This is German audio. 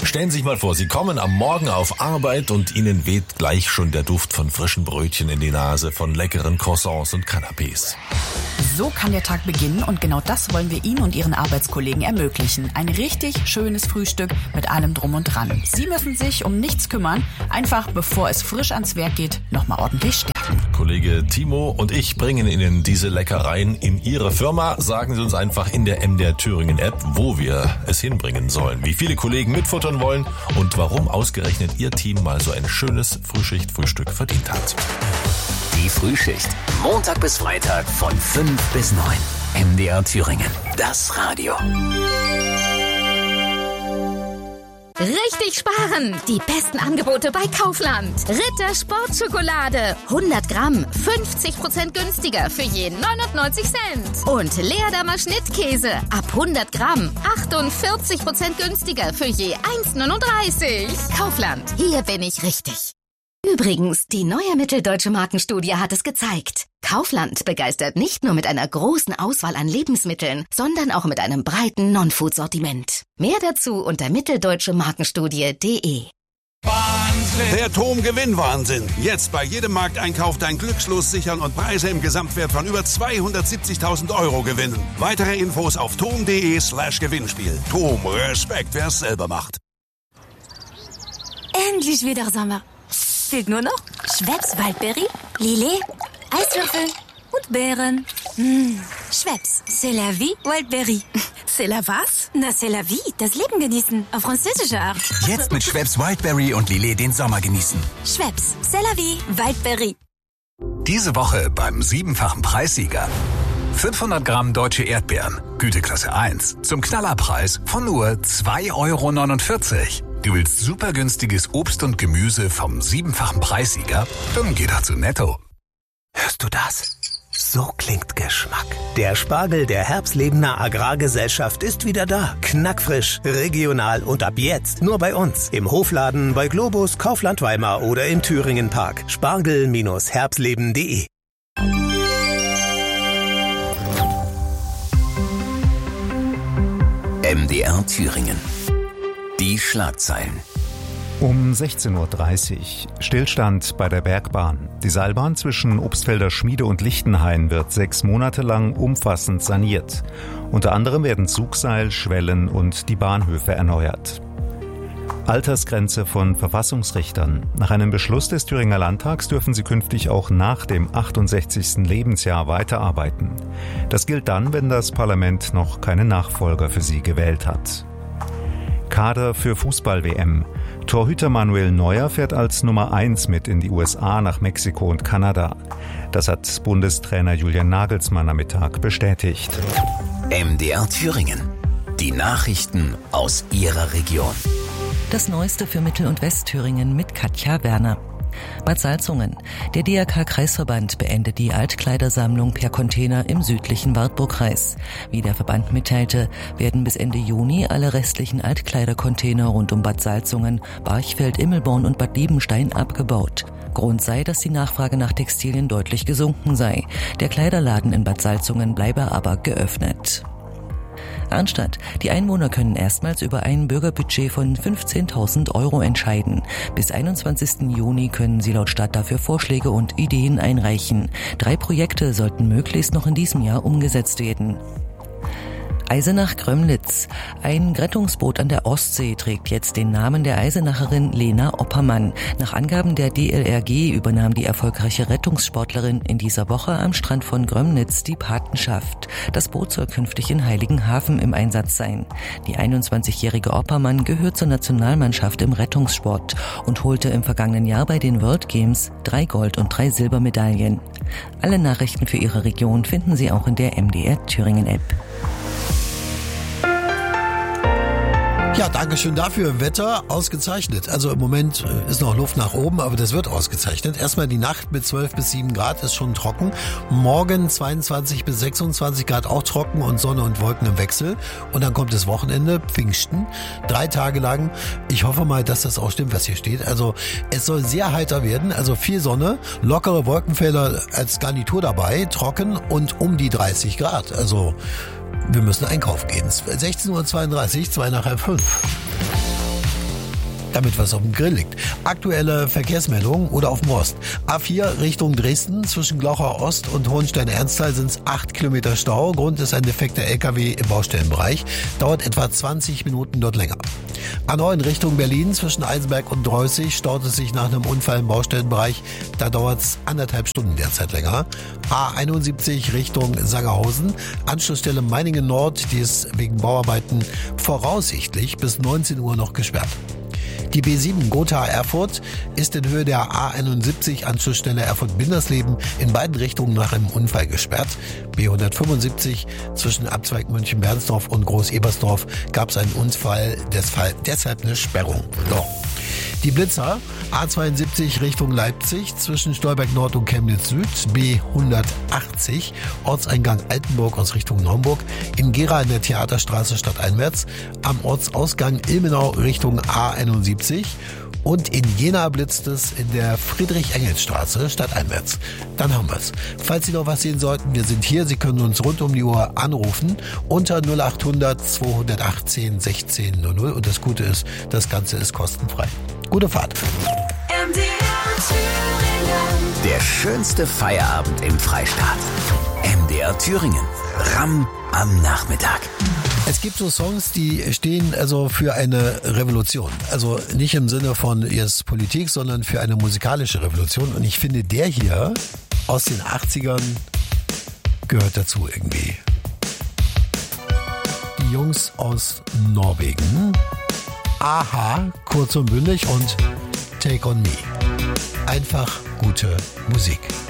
Stellen Sie sich mal vor, Sie kommen am Morgen auf Arbeit und Ihnen weht gleich schon der Duft von frischen Brötchen in die Nase, von leckeren Croissants und Canapés. So kann der Tag beginnen und genau das wollen wir Ihnen und Ihren Arbeitskollegen ermöglichen. Ein richtig schönes Frühstück mit allem Drum und Dran. Sie müssen sich um nichts kümmern, einfach bevor es frisch ans Werk geht, nochmal ordentlich stärken. Kollege Timo und ich bringen Ihnen diese Leckereien in Ihre Firma. Sagen Sie uns einfach in der MDR Thüringen App, wo wir es hinbringen sollen, wie viele Kollegen mitfuttern wollen und warum ausgerechnet Ihr Team mal so ein schönes Frühschicht-Frühstück verdient hat. Die Frühschicht. Montag bis Freitag von 5 bis 9. MDR Thüringen. Das Radio. Richtig sparen! Die besten Angebote bei Kaufland. Ritter Sportschokolade. 100 Gramm. 50% günstiger für jeden 99 Cent. Und Leerdammer Schnittkäse. Ab 100 Gramm. 48% günstiger für je 1,39. Kaufland. Hier bin ich richtig. Übrigens, die neue Mitteldeutsche Markenstudie hat es gezeigt. Kaufland begeistert nicht nur mit einer großen Auswahl an Lebensmitteln, sondern auch mit einem breiten Non-Food-Sortiment. Mehr dazu unter mitteldeutschemarkenstudie.de. Wahnsinn! Der TOM-Gewinnwahnsinn. Jetzt bei jedem Markteinkauf dein Glückslos sichern und Preise im Gesamtwert von über 270.000 Euro gewinnen. Weitere Infos auf tom.de/Gewinnspiel. TOM, Respekt, wer es selber macht. Endlich wieder Sommer. Fehlt nur noch Schweppes Waldberry, Lillet, Eiswürfel und Beeren. Schweppes, c'est la vie, Waldberry. C'est la was? Na, c'est la vie, das Leben genießen, auf französische Art. Jetzt mit Schweppes Wildberry und Lillet den Sommer genießen. Schweppes, c'est la vie, Waldberry. Diese Woche beim 7-fachen Preissieger. 500 Gramm deutsche Erdbeeren, Güteklasse 1, zum Knallerpreis von nur 2,49 €. Du willst super günstiges Obst und Gemüse vom 7-fachen Preissieger? Dann geh doch zu Netto. Hörst du das? So klingt Geschmack. Der Spargel der Herbstlebener Agrargesellschaft ist wieder da. Knackfrisch, regional und ab jetzt nur bei uns. Im Hofladen, bei Globus, Kaufland Weimar oder im Thüringen Park. Spargel-herbstleben.de. MDR Thüringen. Die Schlagzeilen. Um 16:30 Uhr. Stillstand bei der Bergbahn. Die Seilbahn zwischen Obstfelder Schmiede und Lichtenhain wird 6 Monate lang umfassend saniert. Unter anderem werden Zugseil, Schwellen und die Bahnhöfe erneuert. Altersgrenze von Verfassungsrichtern. Nach einem Beschluss des Thüringer Landtags dürfen sie künftig auch nach dem 68. Lebensjahr weiterarbeiten. Das gilt dann, wenn das Parlament noch keinen Nachfolger für sie gewählt hat. Kader für Fußball-WM. Torhüter Manuel Neuer fährt als Nummer 1 mit in die USA, nach Mexiko und Kanada. Das hat Bundestrainer Julian Nagelsmann am Mittag bestätigt. MDR Thüringen. Die Nachrichten aus Ihrer Region. Das Neueste für Mittel- und Westthüringen mit Katja Werner. Bad Salzungen. Der DRK-Kreisverband beendet die Altkleidersammlung per Container im südlichen Wartburgkreis. Wie der Verband mitteilte, werden bis Ende Juni alle restlichen Altkleidercontainer rund um Bad Salzungen, Barchfeld, Immelborn und Bad Liebenstein abgebaut. Grund sei, dass die Nachfrage nach Textilien deutlich gesunken sei. Der Kleiderladen in Bad Salzungen bleibe aber geöffnet. Arnstadt. Die Einwohner können erstmals über ein Bürgerbudget von 15.000 € entscheiden. Bis 21. Juni können sie laut Stadt dafür Vorschläge und Ideen einreichen. 3 Projekte sollten möglichst noch in diesem Jahr umgesetzt werden. Eisenach-Grömlitz. Ein Rettungsboot an der Ostsee trägt jetzt den Namen der Eisenacherin Lena Oppermann. Nach Angaben der DLRG übernahm die erfolgreiche Rettungssportlerin in dieser Woche am Strand von Grömlitz die Patenschaft. Das Boot soll künftig in Heiligenhafen im Einsatz sein. Die 21-jährige Oppermann gehört zur Nationalmannschaft im Rettungssport und holte im vergangenen Jahr bei den World Games 3 Gold- und 3 Silbermedaillen. Alle Nachrichten für Ihre Region finden Sie auch in der MDR Thüringen App. Ja, danke schön dafür. Wetter ausgezeichnet. Also im Moment ist noch Luft nach oben, aber das wird ausgezeichnet. Erstmal die Nacht mit 12 bis 7 Grad ist schon trocken. Morgen 22 bis 26 Grad auch trocken und Sonne und Wolken im Wechsel. Und dann kommt das Wochenende, Pfingsten, 3 Tage lang. Ich hoffe mal, dass das auch stimmt, was hier steht. Also es soll sehr heiter werden, also viel Sonne, lockere Wolkenfelder als Garnitur dabei, trocken und um die 30 Grad. Also wir müssen einkaufen gehen. 16:32 Uhr, 2 nach halb 5. damit was auf dem Grill liegt. Aktuelle Verkehrsmeldungen oder auf dem Ost. A4 Richtung Dresden zwischen Glauchau Ost und Hohenstein-Ernsthal sind es 8 Kilometer Stau. Grund ist ein defekter LKW im Baustellenbereich. Dauert etwa 20 Minuten dort länger. A9 Richtung Berlin zwischen Eisenberg und Dreußig staut es sich nach einem Unfall im Baustellenbereich. Da dauert es 1,5 Stunden derzeit länger. A71 Richtung Sangerhausen. Anschlussstelle Meiningen Nord, die ist wegen Bauarbeiten voraussichtlich bis 19 Uhr noch gesperrt. Die B7 Gotha-Erfurt ist in Höhe der A71 Anschlussstelle Erfurt-Bindersleben in beiden Richtungen nach einem Unfall gesperrt. B175 zwischen Abzweig München-Bernsdorf und Groß-Ebersdorf gab es einen Unfall, deshalb eine Sperrung. So. Die Blitzer, A72 Richtung Leipzig zwischen Stolberg Nord und Chemnitz Süd, B180, Ortseingang Altenburg aus Richtung Naumburg, in Gera in der Theaterstraße stadteinwärts, am Ortsausgang Ilmenau Richtung A71 und in Jena blitzt es in der Friedrich-Engels-Straße stadteinwärts. Dann haben wir's. Falls Sie noch was sehen sollten, wir sind hier. Sie können uns rund um die Uhr anrufen unter 0800 218 1600 und das Gute ist, das Ganze ist kostenfrei. Gute Fahrt. Der schönste Feierabend im Freistaat. MDR Thüringen. Ramm am Nachmittag. Es gibt so Songs, die stehen also für eine Revolution. Also nicht im Sinne von jetzt Politik, sondern für eine musikalische Revolution. Und ich finde, der hier aus den 80ern gehört dazu irgendwie. Die Jungs aus Norwegen. Aha, kurz und bündig und Take on Me. Einfach gute Musik.